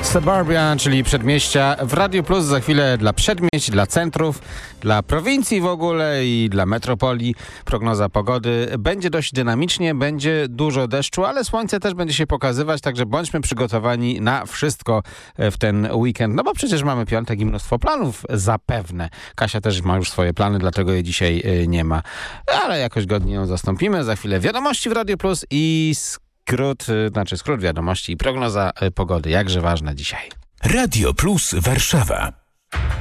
Suburbia, czyli przedmieścia w Radiu Plus. Za chwilę dla przedmieść, dla centrów, dla prowincji w ogóle i dla metropolii. Prognoza pogody. Będzie dość dynamicznie, będzie dużo deszczu, ale słońce też będzie się pokazywać, także bądźmy przygotowani na wszystko w ten weekend. No bo przecież mamy piątek i mnóstwo planów zapewne. Kasia też ma już swoje plany, dlatego jej dzisiaj nie ma. Ale jakoś godnie ją zastąpimy. Za chwilę wiadomości w Radiu Plus i skrót wiadomości i prognoza pogody. Jakże ważna dzisiaj. Radio Plus Warszawa.